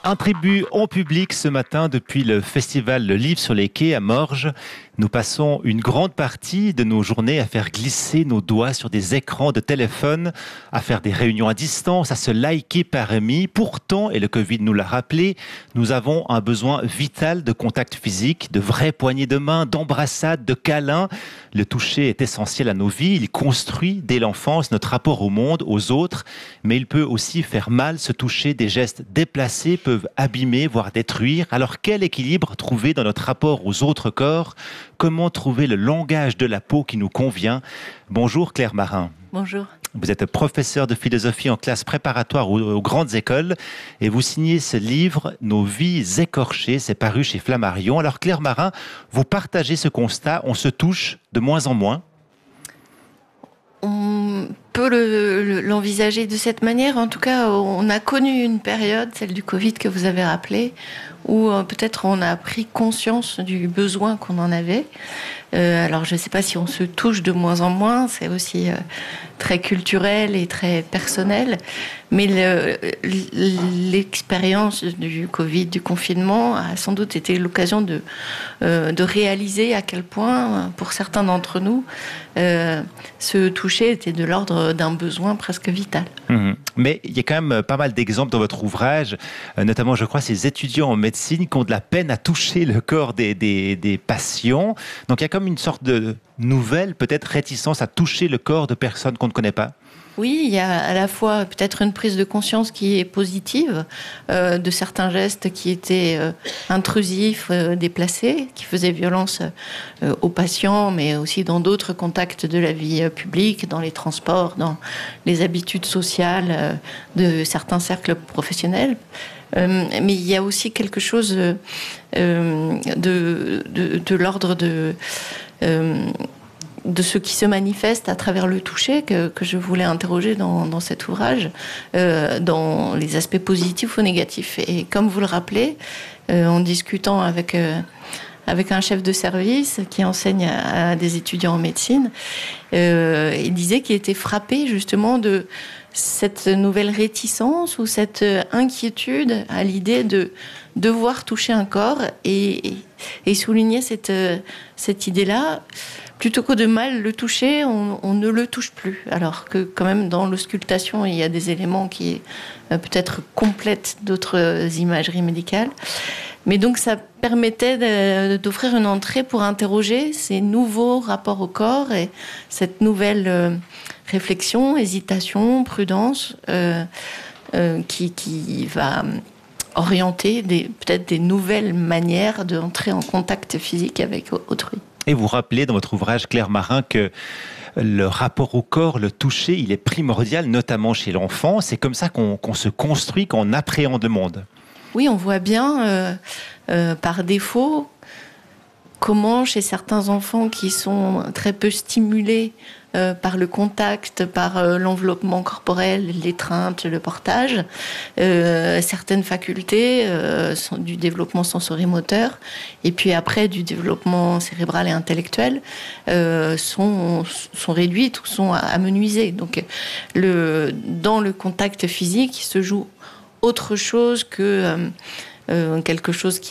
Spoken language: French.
Un tribut en public ce matin depuis le festival Le Livre sur les quais à Morges. Nous passons une grande partie de nos journées à faire glisser nos doigts sur des écrans de téléphone, à faire des réunions à distance, à se liker par amis. Pourtant, et le Covid nous l'a rappelé, nous avons un besoin vital de contact physique, de vraies poignées de main, d'embrassades, de câlins. Le toucher est essentiel à nos vies. Il construit dès l'enfance notre rapport au monde, aux autres, mais il peut aussi faire mal. Ce toucher, des gestes déplacés peuvent abîmer, voire détruire. Alors quel équilibre trouver dans notre rapport aux autres corps ? Comment trouver le langage de la peau qui nous convient ? Bonjour Claire Marin. Bonjour. Vous êtes professeure de philosophie en classe préparatoire aux grandes écoles et vous signez ce livre « Nos vies écorchées », c'est paru chez Flammarion. Alors Claire Marin, vous partagez ce constat, on se touche de moins en moins ? On peut l'envisager de cette manière. En tout cas, on a connu une période, celle du Covid que vous avez rappelée, où peut-être on a pris conscience du besoin qu'on en avait. Alors, je ne sais pas si on se touche de moins en moins, c'est aussi très culturel et très personnel, mais l'expérience du Covid, du confinement, a sans doute été l'occasion de réaliser à quel point, pour certains d'entre nous, se toucher était de l'ordre d'un besoin presque vital. Mais il y a quand même pas mal d'exemples dans votre ouvrage, notamment, je crois, ces étudiants en médecine qui ont de la peine à toucher le corps des patients. Donc, il y a comme une sorte de nouvelle, peut-être, réticence à toucher le corps de personnes qu'on ne connaît pas. Oui, il y a à la fois peut-être une prise de conscience qui est positive de certains gestes qui étaient intrusifs, déplacés, qui faisaient violence aux patients, mais aussi dans d'autres contacts de la vie publique, dans les transports, dans les habitudes sociales de certains cercles professionnels. Mais il y a aussi quelque chose de l'ordre de ce qui se manifeste à travers le toucher que je voulais interroger dans cet ouvrage, dans les aspects positifs ou négatifs. Et comme vous le rappelez, en discutant avec un chef de service qui enseigne à des étudiants en médecine, il disait qu'il était frappé justement de cette nouvelle réticence ou cette inquiétude à l'idée de devoir toucher un corps et souligner cette idée-là. Plutôt que de mal le toucher, on ne le touche plus. Alors que quand même dans l'auscultation, il y a des éléments qui peut-être complètent d'autres imageries médicales. Mais donc ça permettait d'offrir une entrée pour interroger ces nouveaux rapports au corps et cette nouvelle réflexion, hésitation, prudence qui va orienter peut-être des nouvelles manières d'entrer en contact physique avec autrui. Et vous rappelez dans votre ouvrage, Claire Marin, que le rapport au corps, le toucher, il est primordial, notamment chez l'enfant. C'est comme ça qu'on se construit, qu'on appréhende le monde. Oui, on voit bien, par défaut, comment chez certains enfants qui sont très peu stimulés par le contact, par l'enveloppement corporel, l'étreinte, le portage, certaines facultés du développement sensorimoteur et puis après du développement cérébral et intellectuel sont réduites ou sont amenuisées. Donc dans le contact physique, il se joue autre chose que quelque chose qui